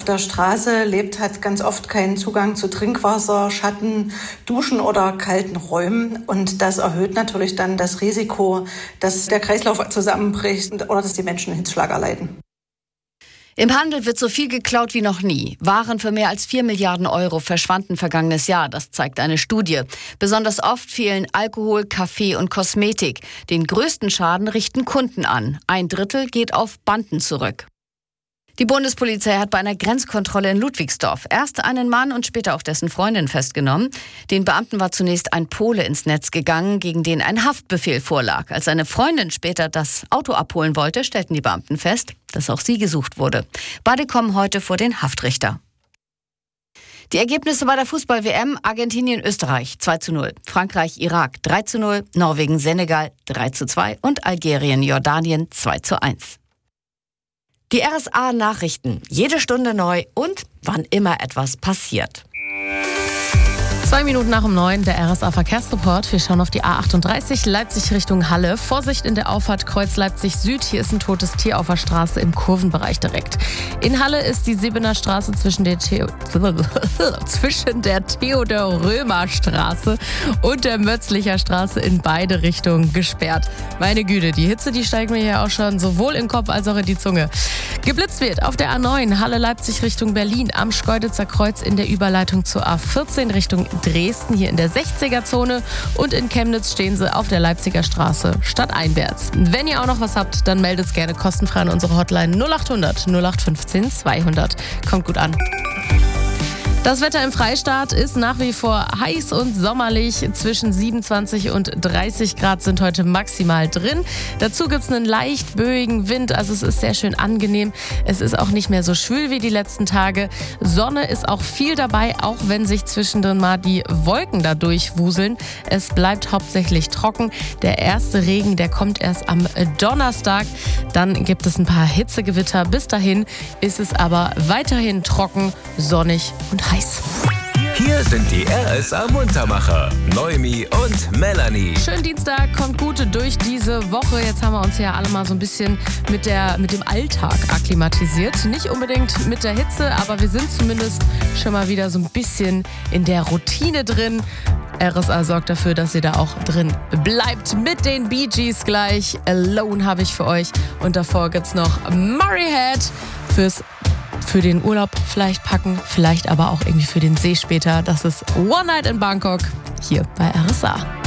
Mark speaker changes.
Speaker 1: der Straße lebt, hat ganz oft keinen Zugang zu Trinkwasser, Schatten, Duschen oder kalten Räumen. Und das erhöht natürlich dann das Risiko, dass der Kreislauf zusammenbricht oder dass die Menschen Hitzschlag erleiden.
Speaker 2: Im Handel wird so viel geklaut wie noch nie. Waren für mehr als 4 Milliarden Euro verschwanden vergangenes Jahr, das zeigt eine Studie. Besonders oft fehlen Alkohol, Kaffee und Kosmetik. Den größten Schaden richten Kunden an. 1/3 geht auf Banden zurück. Die Bundespolizei hat bei einer Grenzkontrolle in Ludwigsdorf erst einen Mann und später auch dessen Freundin festgenommen. Den Beamten war zunächst ein Pole ins Netz gegangen, gegen den ein Haftbefehl vorlag. Als seine Freundin später das Auto abholen wollte, stellten die Beamten fest, dass auch sie gesucht wurde. Beide kommen heute vor den Haftrichter. Die Ergebnisse bei der Fußball-WM: Argentinien, Österreich 2:0, Frankreich, Irak 3:0, Norwegen, Senegal 3:2 und Algerien, Jordanien 2:1. Die RSA-Nachrichten, jede Stunde neu und wann immer etwas passiert.
Speaker 3: 2 Minuten nach 9, der RSA-Verkehrsreport. Wir schauen auf die A38 Leipzig Richtung Halle. Vorsicht in der Auffahrt Kreuz Leipzig Süd. Hier ist ein totes Tier auf der Straße im Kurvenbereich direkt. In Halle ist die Siebener Straße zwischen der Theodor-Römer-Straße und der Mötzlicher Straße in beide Richtungen gesperrt. Meine Güte, die Hitze, die steigt mir hier auch schon sowohl in den Kopf als auch in die Zunge. Geblitzt wird auf der A9 Halle Leipzig Richtung Berlin am Schkeuditzer Kreuz in der Überleitung zur A14 Richtung Dresden, hier in der 60er-Zone, und in Chemnitz stehen sie auf der Leipziger Straße stadteinwärts. Wenn ihr auch noch was habt, dann meldet es gerne kostenfrei an unsere Hotline 0800 0815 200. Kommt gut an. Das Wetter im Freistaat ist nach wie vor heiß und sommerlich. Zwischen 27 und 30 Grad sind heute maximal drin. Dazu gibt es einen leicht böigen Wind, also es ist sehr schön angenehm. Es ist auch nicht mehr so schwül wie die letzten Tage. Sonne ist auch viel dabei, auch wenn sich zwischendrin mal die Wolken da durchwuseln. Es bleibt hauptsächlich trocken. Der erste Regen, der kommt erst am Donnerstag. Dann gibt es ein paar Hitzegewitter. Bis dahin ist es aber weiterhin trocken, sonnig und heiß.
Speaker 4: Hier sind die RSA-Muntermacher, Noemi und Melanie.
Speaker 3: Schönen Dienstag, kommt gut durch diese Woche. Jetzt haben wir uns ja alle mal so ein bisschen mit dem Alltag akklimatisiert. Nicht unbedingt mit der Hitze, aber wir sind zumindest schon mal wieder so ein bisschen in der Routine drin. RSA sorgt dafür, dass ihr da auch drin bleibt. Mit den Bee Gees gleich. Alone habe ich für euch. Und davor gibt's noch Murrayhead für den Urlaub vielleicht packen, vielleicht aber auch irgendwie für den See später. Das ist One Night in Bangkok hier bei RSA.